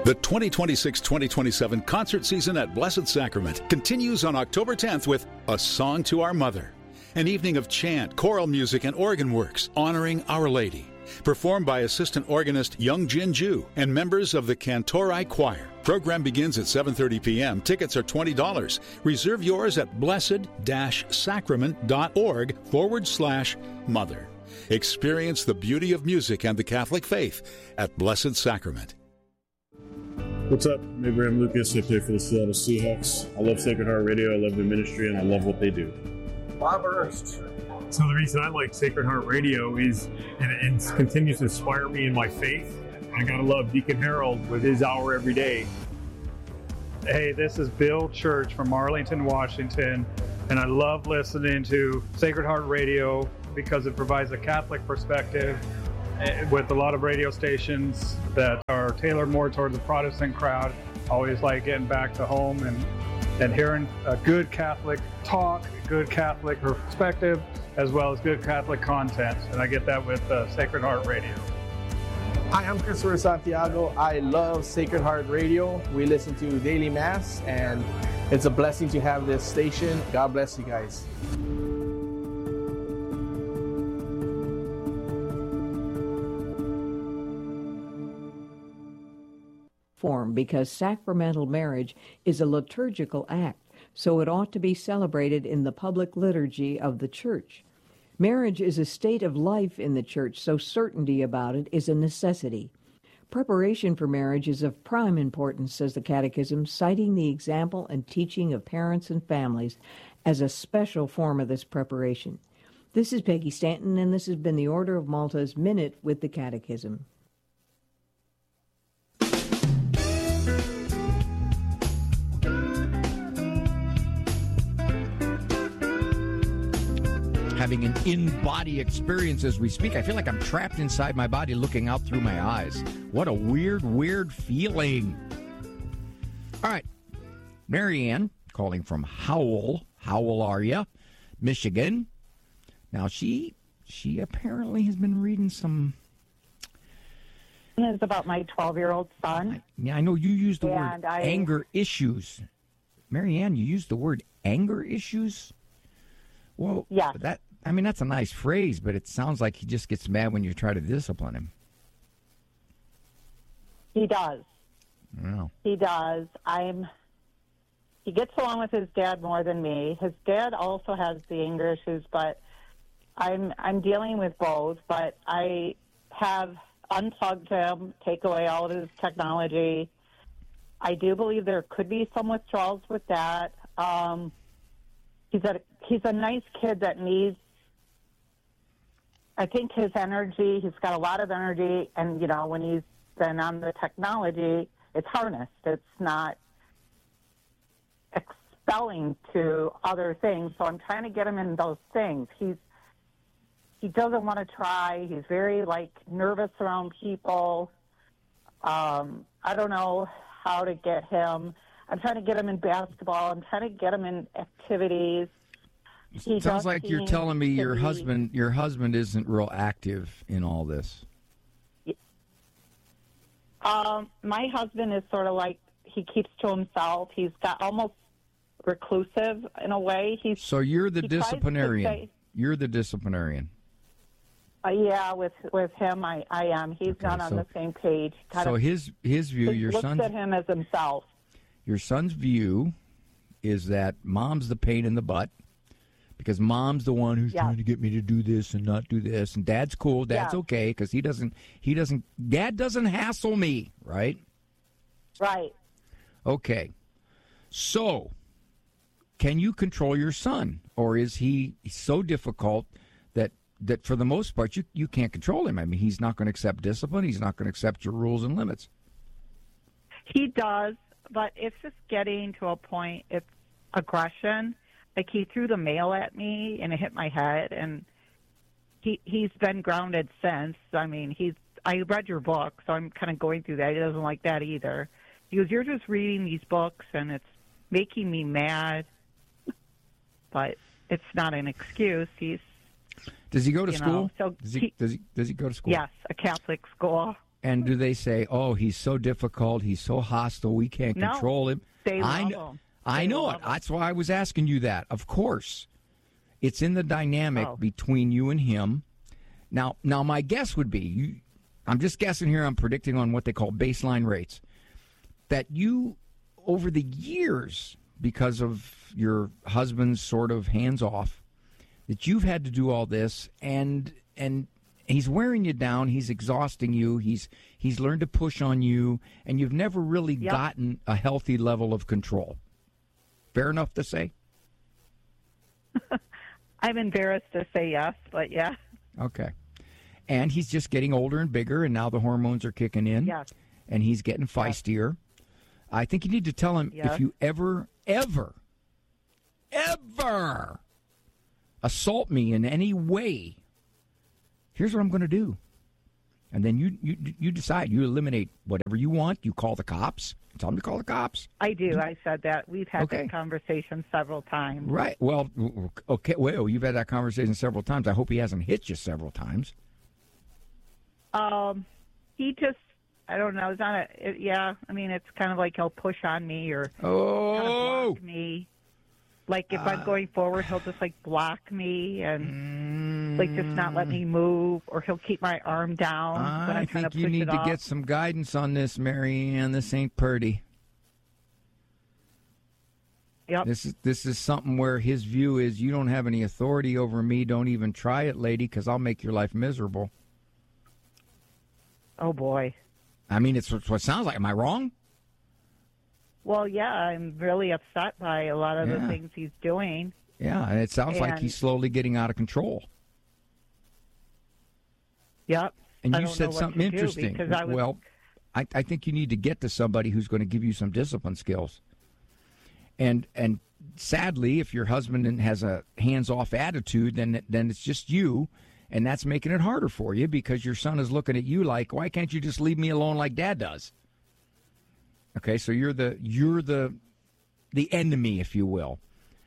The 2026-2027 concert season at Blessed Sacrament continues on October 10th with A Song to Our Mother, an evening of chant, choral music, and organ works honoring Our Lady, performed by assistant organist Young Jin Ju and members of the Cantori Choir. Program begins at 7:30 p.m. Tickets are $20. Reserve yours at blessed-sacrament.org/mother. Experience the beauty of music and the Catholic faith at Blessed Sacrament. What's up? I'm Abraham Lucas. I play for the Seattle Seahawks. I love Sacred Heart Radio. I love their ministry, and I love what they do. Bob Ernst. So the reason I like Sacred Heart Radio is it continues to inspire me in my faith. I gotta love Deacon Harold with his hour every day. Hey, this is Bill Church from Arlington, Washington, and I love listening to Sacred Heart Radio because it provides a Catholic perspective with a lot of radio stations that are tailored more toward the Protestant crowd. Always like getting back to home and hearing a good Catholic talk, good Catholic perspective, as well as good Catholic content. And I get that with Sacred Heart Radio. Hi, I'm Christopher Santiago. I love Sacred Heart Radio. We listen to Daily Mass, and it's a blessing to have this station. God bless you guys. Form because sacramental marriage is a liturgical act, so it ought to be celebrated in the public liturgy of the Church. Marriage is a state of life in the Church, so certainty about it is a necessity. Preparation for marriage is of prime importance, says the Catechism, citing the example and teaching of parents and families as a special form of this preparation. This is Peggy Stanton, and this has been the Order of Malta's Minute with the Catechism. Having an in-body experience as we speak. I feel like I'm trapped inside my body looking out through my eyes. What a weird feeling. All right. Marianne, calling from Howell. Howell, are ya? Michigan. Now, she apparently has been reading some... It's about my 12-year-old son. I know you used the word anger issues. Marianne, you used the word anger issues? Well, yeah. That's a nice phrase, but it sounds like he just gets mad when you try to discipline him. He does. Wow. He does. He gets along with his dad more than me. His dad also has the anger issues, but I'm dealing with both. But I have unplugged him, take away all of his technology. I do believe there could be some withdrawals with that. He's a nice kid that needs, I think, his energy. He's got a lot of energy, and, when he's been on the technology, it's harnessed. It's not expelling to other things. So I'm trying to get him in those things. He doesn't want to try. He's very, nervous around people. I don't know how to get him. I'm trying to get him in basketball. I'm trying to get him in activities. It sounds like you're telling me your husband isn't real active in all this. My husband is sort of like, he keeps to himself. He's got almost reclusive in a way. So you're the disciplinarian. You're the disciplinarian. Yeah, with him, I am. He's not on the same page. His view, your son looks at him as himself. Your son's view is that mom's the pain in the butt because mom's the one who's trying to get me to do this and not do this, and dad's cool, dad's okay because dad doesn't hassle me, right? Right. Okay. So, can you control your son, or is he so difficult that for the most part you can't control him? I mean, he's not going to accept discipline. He's not going to accept your rules and limits. He does, but it's just getting to a point, it's aggression. Like, he threw the mail at me and it hit my head, and he's been grounded since. I mean, I read your book, so I'm kind of going through that. He doesn't like that either. He goes, "You're just reading these books and it's making me mad." But it's not an excuse. Does he go to school? So does he go to school? Yes, a Catholic school. And do they say, "Oh, he's so difficult, he's so hostile, we can't control him"? They love him. I know it. That's why I was asking you that. Of course, it's in the dynamic between you and him. Now, my guess would be, I'm just guessing here. I'm predicting on what they call baseline rates. That you, over the years, because of your husband's sort of hands off, that you've had to do all this, and he's wearing you down. He's exhausting you. He's learned to push on you, and you've never really gotten a healthy level of control. Fair enough to say? I'm embarrassed to say yes, but yeah. Okay. And he's just getting older and bigger, and now the hormones are kicking in. Yes. And he's getting feistier. Yes. I think you need to tell him, if you ever assault me in any way, here's what I'm going to do. And then you decide. You eliminate whatever you want. You call the cops. Tell them to call the cops. I do. I said that. We've had this conversation several times. Right. Well, okay. Well, you've had that conversation several times. I hope he hasn't hit you several times. He just, I don't know. It's not I mean, it's kind of like he'll push on me or kind of block me. Like if I'm going forward, he'll just like block me and like just not let me move, or he'll keep my arm down when I'm trying to push it off. I think you need to get some guidance on this, Mary Ann. This ain't pretty. Yep. This is something where his view is, you don't have any authority over me. Don't even try it, lady, because I'll make your life miserable. Oh boy. I mean, it's what it sounds like. Am I wrong? Well, yeah, I'm really upset by a lot of the things he's doing. Yeah, and it sounds like he's slowly getting out of control. Yep. And you said something interesting. I think you need to get to somebody who's going to give you some discipline skills. And sadly, if your husband has a hands-off attitude, then it's just you, and that's making it harder for you because your son is looking at you like, why can't you just leave me alone like Dad does? Okay, so you're the enemy, if you will.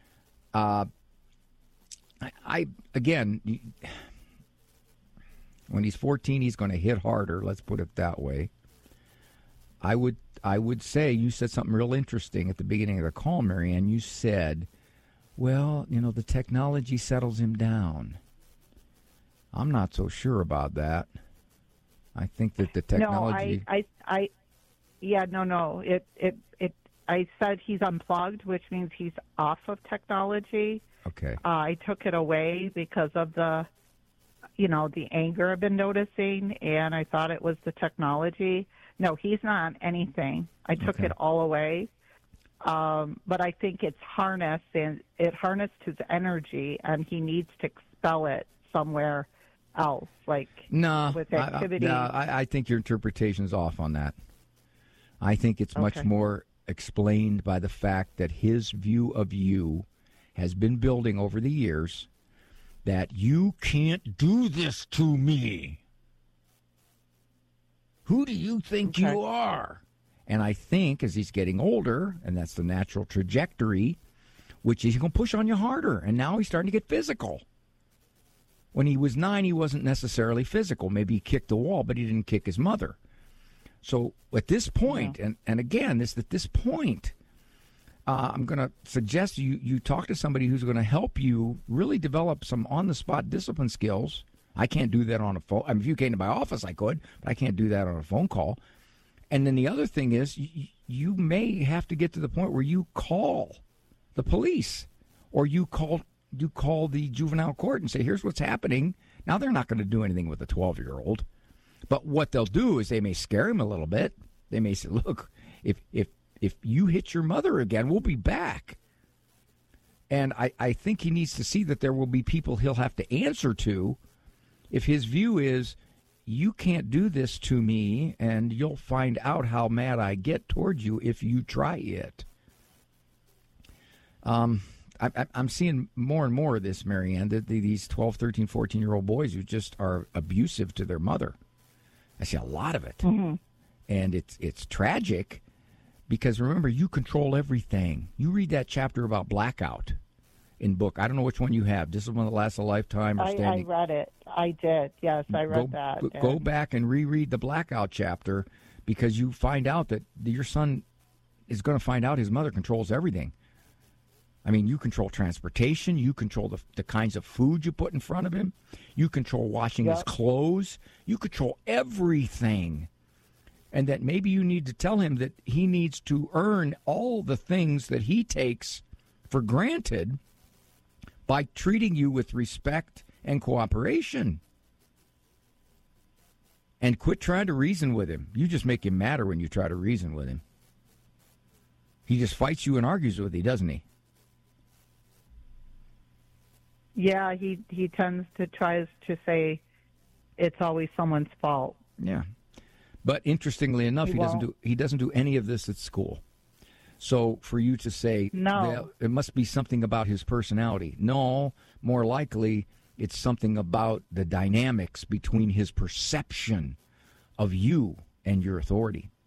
Again, when he's 14, he's going to hit harder. Let's put it that way. I would say, you said something real interesting at the beginning of the call, Mary Ann. You said, well, the technology settles him down. I'm not so sure about that. I think that the technology. No, I said he's unplugged, which means he's off of technology. Okay. I took it away because of the anger I've been noticing, and I thought it was the technology. No, he's not on anything. I took it all away. But I think it's harnessed, and it harnessed his energy, and he needs to expel it somewhere else, with activity. I think your interpretation is off on that. I think it's much more explained by the fact that his view of you has been building over the years, that you can't do this to me. Who do you think you are? And I think as he's getting older, and that's the natural trajectory, which he's going to push on you harder. And now he's starting to get physical. When he was 9, he wasn't necessarily physical. Maybe he kicked the wall, but he didn't kick his mother. So at this point, and again, at this point, I'm going to suggest you talk to somebody who's going to help you really develop some on-the-spot discipline skills. I can't do that on a phone. I mean, if you came to my office, I could, but I can't do that on a phone call. And then the other thing is, you may have to get to the point where you call the police, or you call the juvenile court and say, here's what's happening. Now, they're not going to do anything with a 12-year-old. But what they'll do is they may scare him a little bit. They may say, look, if you hit your mother again, we'll be back. And I think he needs to see that there will be people he'll have to answer to if his view is, you can't do this to me, and you'll find out how mad I get toward you if you try it. I'm seeing more and more of this, Mary Ann, that these 12, 13, 14-year-old boys who just are abusive to their mother. I see a lot of it. Mm-hmm. And it's tragic because, remember, you control everything. You read that chapter about Blackout, in book. I don't know which one you have. Discipline That Lasts a Lifetime or I read it. I did. Yes, I read that. Go back and reread the Blackout chapter, because you find out that your son is going to find out his mother controls everything. I mean, you control transportation. You control the kinds of food you put in front of him. You control washing his clothes. You control everything. And that maybe you need to tell him that he needs to earn all the things that he takes for granted by treating you with respect and cooperation. And quit trying to reason with him. You just make him madder when you try to reason with him. He just fights you and argues with you, doesn't he? Yeah, he tends to try to say it's always someone's fault. Yeah. But interestingly enough, he doesn't do any of this at school. So for you to say, no, it must be something about his personality. No, more likely it's something about the dynamics between his perception of you and your authority.